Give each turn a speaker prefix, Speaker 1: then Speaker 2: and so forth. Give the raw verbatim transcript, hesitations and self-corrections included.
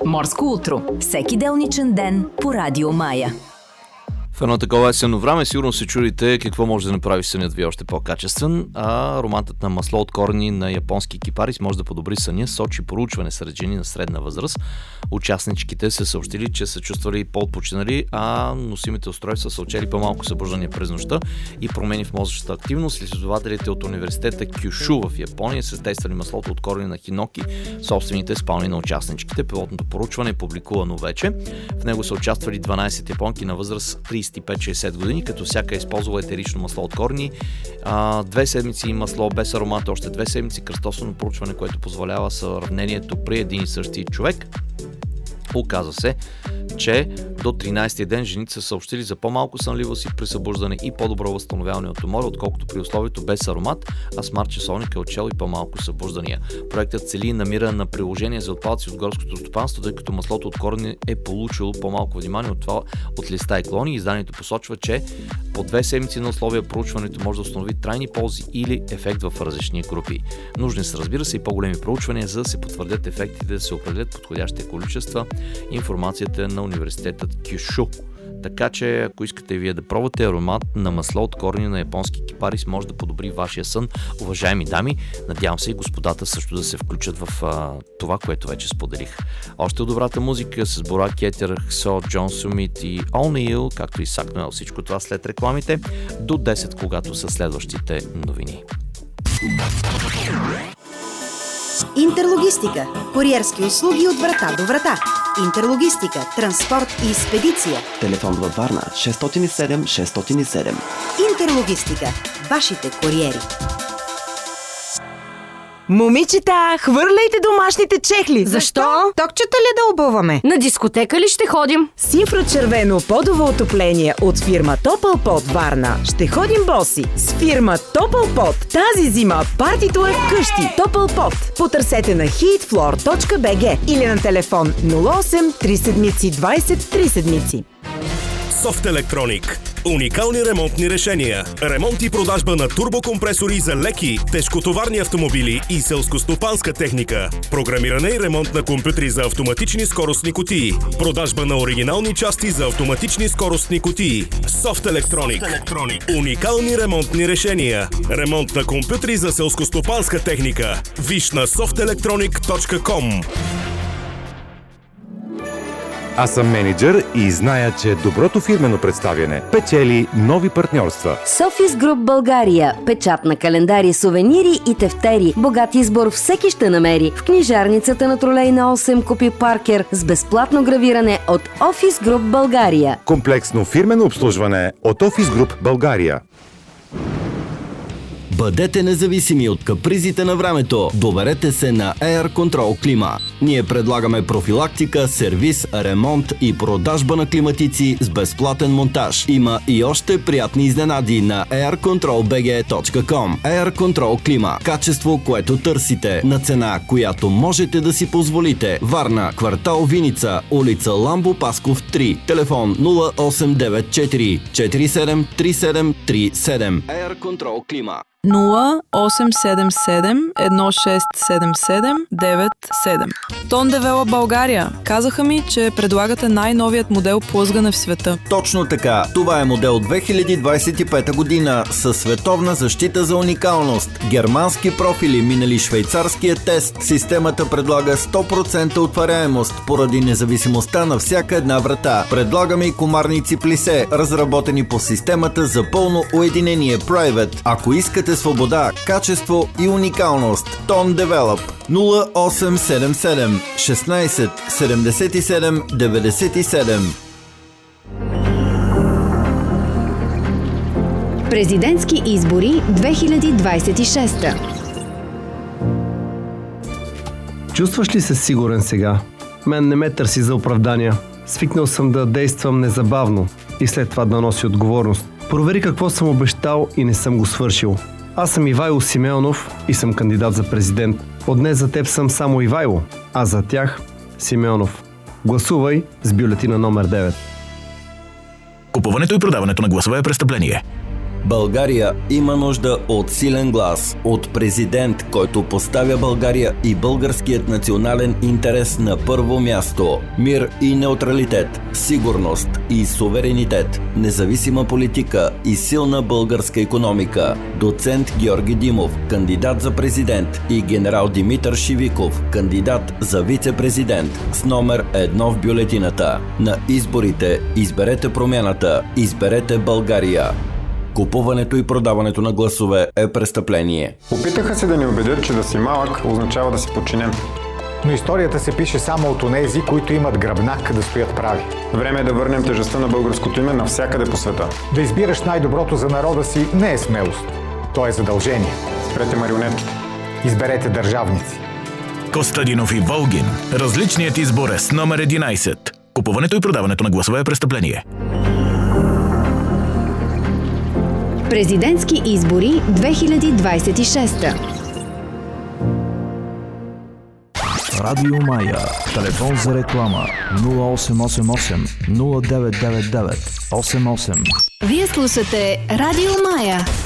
Speaker 1: Морско утро. Всеки делничен ден по Радио Мая.
Speaker 2: В едно такова есенно време сигурно се чудите какво може да направи сънят ви още по-качествен, а ароматът на масло от корени на японски кипарис може да подобри съня, сочи проучване сред жени на средна възраст. Участничките са съобщили, че са чувствали по-отпочинали, а носимите устройства са отчели по-малко събуждания през нощта и промени в мозъчната активност. Изследователите от университета Кюшу в Япония са тествали маслото от корени на хиноки в собствените спални на участничките. Пилотното проучване е публикувано вече. В него са участвали дванайсет японки на възраст трийсет и пет до шейсет години, като всяка е използвала етерично масло от корени. А, две седмици масло без аромат, още две седмици кръстосано проучване, което позволява сравнението при един и същи човек. Оказва се, че до тринайсети ден жените са съобщили за по-малко сънливост и при събуждане и по-добро възстановяване от умора, отколкото при условието без аромат, а смарт часовник е отчел и по-малко събуждания. Проектът цели намира на приложение за отпадъци от горското стопанство, тъй като маслото от корени е получило по-малко внимание от това от листа и клони. Изданието посочва, че по две седмици на условия проучването може да установи трайни ползи или ефект в различни групи. Нужни са, разбира се, и по-големи проучвания, за да се потвърдят ефектите, да се определят подходящите количества. Информацията на университетът Кюшу. Така че, ако искате вие да пробвате аромат на масло от корени на японски кипарис, може да подобри вашия сън. Уважаеми дами, надявам се и господата също да се включат в а, това, което вече споделих. Още добрата музика с Бора Кетер, Хсо, Джон Сумит и All Neil, както и Сак Ноел. Всичко това след рекламите до десет, когато са следващите новини.
Speaker 3: Интерлогистика. Куриерски услуги от врата до врата. Интерлогистика, транспорт и експедиция.
Speaker 4: Телефон във Варна шест зет седем шест зет седем.
Speaker 3: Интерлогистика. Вашите куриери.
Speaker 5: Момичета, хвърляйте домашните чехли!
Speaker 6: Защо?
Speaker 5: Токчета ли да обуваме?
Speaker 6: На дискотека ли ще ходим?
Speaker 5: С инфрачервено подово отопление от фирма Топлпот Варна. Ще ходим боси с фирма Топлпот. Тази зима партито е вкъщи. Топлпот. Потърсете на heatfloor точка би джи или на телефон нула осем три седмици двайсет три седмици.
Speaker 7: Софт Електроник. Уникални ремонтни решения. Ремонт и продажба на турбокомпресори за леки, тежкотоварни автомобили и селскостопанска техника. Програмиране и ремонт на компютри за автоматични скоростни кутии. Продажба на оригинални части за автоматични скоростни кутии. Софт Електроник. Уникални ремонтни решения. Ремонт на компютри за селскостопанска техника. Виж на софт електроник точка ком.
Speaker 8: Аз съм мениджър и зная, че доброто фирмено представяне печели нови партньорства.
Speaker 9: Софис Груп България. Печат на календари, сувенири и тефтери. Богат избор всеки ще намери. В книжарницата на Тролейна осем купи Паркер с безплатно гравиране от Офис Груп България.
Speaker 8: Комплексно фирмено обслужване от Офис Груп България.
Speaker 10: Бъдете независими от капризите на времето. Доверете се на Air Control Клима. Ние предлагаме профилактика, сервис, ремонт и продажба на климатици с безплатен монтаж. Има и още приятни изненади на air control b g точка com. Air Control Клима. Качество, което търсите, на цена, която можете да си позволите. Варна, квартал Виница, улица Ламбо Пасков три. Телефон нула осем девет четири четири седем три седем три седем. Air Control Клима.
Speaker 11: нула осем седем седем едно шест седем седем девет седем. Тон Девела България. Казаха ми, че предлагате най-новият модел плъзгане в света.
Speaker 10: Точно така. Това е модел две хиляди двайсет и пета година със световна защита за уникалност. Германски профили, минали швейцарския тест. Системата предлага сто процента отваряемост поради независимостта на всяка една врата. Предлагаме и комарници плисе, разработени по системата за пълно уединение Private. Ако искате свобода, качество и уникалност. Тон Develop нула осем седем седем шестнайсет седемдесет и седем деветдесет и седем.
Speaker 9: Президентски избори две хиляди двайсет и шеста.
Speaker 12: Чувстваш ли се сигурен сега? Мен не ме търси за оправдания. Свикнал съм да действам незабавно и след това да носи отговорност. Провери какво съм обещал и не съм го свършил. Аз съм Ивайло Симеонов и съм кандидат за президент. От днес за теб съм само Ивайло, а за тях Симеонов. Гласувай с бюлетина номер девет.
Speaker 13: Купуването и продаването на гласове е престъпление.
Speaker 10: България има нужда от силен глас, от президент, който поставя България и българският национален интерес на първо място. Мир и неутралитет, сигурност и суверенитет, независима политика и силна българска икономика. Доцент Георги Димов, кандидат за президент, и генерал Димитър Шивиков, кандидат за вице-президент, с номер едно в бюлетината. На изборите изберете промяната, изберете България. Купуването и продаването на гласове е престъпление.
Speaker 6: Опитаха се да ни убедят, че да си малък означава да си подчинен.
Speaker 13: Но историята се пише само от онези, които имат гръбнак да стоят прави.
Speaker 6: Време е да върнем тежестта на българското име навсякъде по света.
Speaker 13: Да избираш най-доброто за народа си не е смелост. То е задължение.
Speaker 6: Спрете марионетките.
Speaker 13: Изберете държавници.
Speaker 14: Костадинов и Волгин. Различният избор е с номер единайсет. Купуването и продаването на гласове е престъпление.
Speaker 15: Президентски избори две хиляди двадесет и шеста.
Speaker 16: Радио Мая. Телефон за реклама нула осем осем осем нула девет девет девет осем осем.
Speaker 15: Вие слушате Радио Мая.